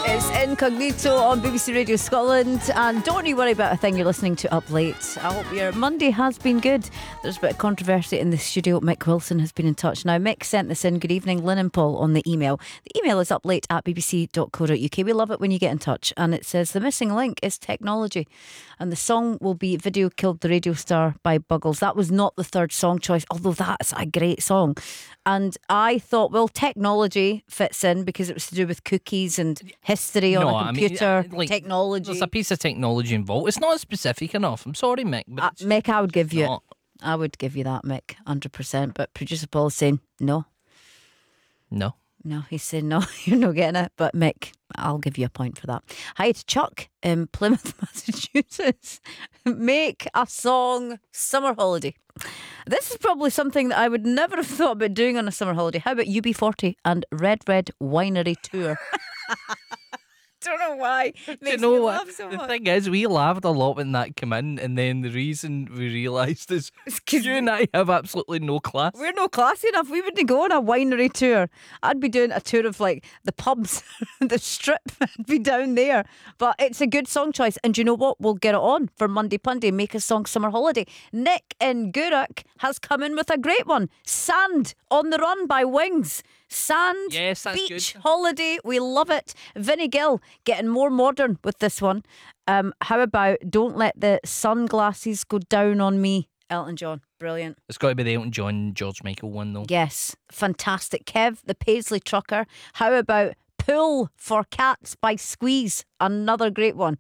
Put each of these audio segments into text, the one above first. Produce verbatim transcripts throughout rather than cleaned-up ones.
It's Incognito on B B C Radio Scotland, and don't you worry about a thing you're listening to up late. I hope your Monday has been good. There's a bit of controversy in the studio. Mick Wilson has been in touch. Now, Mick sent this in. Good evening, Lynn and Paul, on the email. The email is up late at b b c dot co dot u k. We love it when you get in touch, and it says the missing link is technology, and the song will be Video Killed the Radio Star by Buggles. That was not the third song choice, although that's a great song. And I thought, well, technology fits in because it was to do with cookies and history on No, a I mean, computer, like, technology. There's a piece of technology involved. It's not specific enough. I'm sorry, Mick. But Uh, it's Mick, I would give you, not. I would give you that, Mick, one hundred percent. But producer Paul is saying no, No. no. He's saying no, you're not getting it. But Mick, I'll give you a point for that. Hi to Chuck in Plymouth, Massachusetts. Make a song summer holiday. This is probably something that I would never have thought about doing on a summer holiday. How about U B forty and Red Red Winery Tour? Don't know why. Do you Makes know me what? laugh so the much. thing is, we laughed a lot when that came in, and then the reason we realised is It's 'cause you and I have absolutely no class. We're not classy enough. We wouldn't go on a winery tour. I'd be doing a tour of like the pubs, the strip. I'd be down there. But it's a good song choice. And do you know what? We'll get it on for Monday Punday. Make a song summer holiday. Nick in Gourock has come in with a great one. Sand on the Run by Wings. Sand, Yes, that's beach, good. holiday. We love it. Vinnie Gill getting more modern with this one. Um, how about Don't Let the Sunglasses Go Down on Me? Elton John. Brilliant. It's got to be the Elton John, George Michael one, though. Yes, fantastic. Kev, the Paisley Trucker. How about Pull for Cats by Squeeze? Another great one.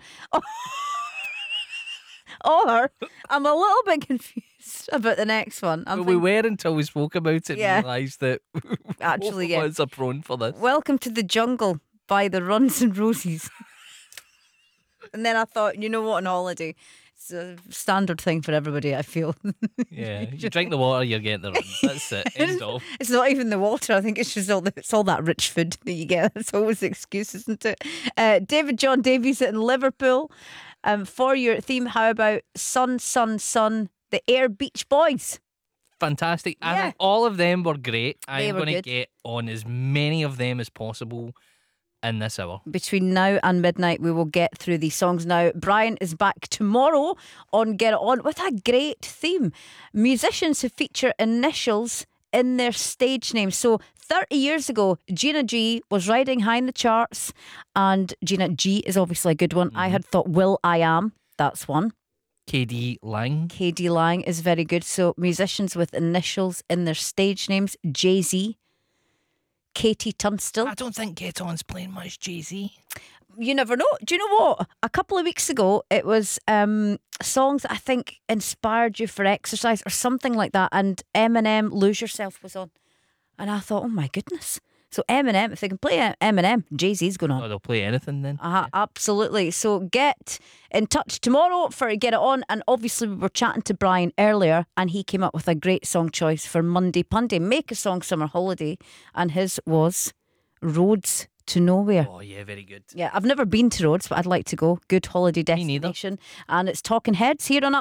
Or, I'm a little bit confused about the next one. I'm But we thinking, were until we spoke about it Yeah. and realised that Actually, both yeah. of us are prone for this. Welcome to the Jungle by the Runs and Roses. And then I thought, you know what, on holiday, it's a standard thing for everybody, I feel. Yeah, you drink the water, you get the runs. That's it. End of. It's not even the water. I think it's just all the, it's all that rich food that you get. It's always the excuse, isn't it? Uh, David John Davies in Liverpool. Um, for your theme, how about Sun, Sun, Sun, the Air Beach Boys? Fantastic. I Yeah. think all of them were great. I They am were going to good. get on as many of them as possible in this hour. Between now and midnight, we will get through these songs. Now, Brian is back tomorrow on Get It On with a great theme. Musicians who feature initials in their stage names. So thirty years ago, Gina G was riding high in the charts, and Gina G is obviously a good one. I had thought Will I Am, that's one. K D Lang. K D Lang is very good. So musicians with initials in their stage names. Jay-Z, Katie Tunstall. I don't think Get On's playing much Jay-Z. You never know. Do you know what? A couple of weeks ago, it was um, songs that I think inspired you for exercise or something like that. And Eminem, Lose Yourself was on. And I thought, oh my goodness. So Eminem, if they can play Eminem, Jay-Z's going on. Oh, they'll play anything then. Uh-huh, absolutely. So get in touch tomorrow for Get It On. And obviously we were chatting to Brian earlier, and he came up with a great song choice for Monday Punday. Make a song summer holiday. And his was Roads to Nowhere. Oh, yeah, very good. Yeah, I've never been to Rhodes, but I'd like to go. Good holiday Me neither. destination. And it's Talking Heads here on Up.